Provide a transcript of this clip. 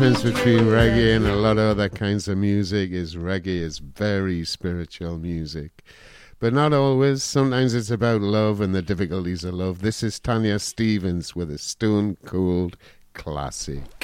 difference between reggae and a lot of other kinds of music is reggae is very spiritual music. But not always. Sometimes it's about love and the difficulties of love. This is Tanya Stevens with a stone cold classic.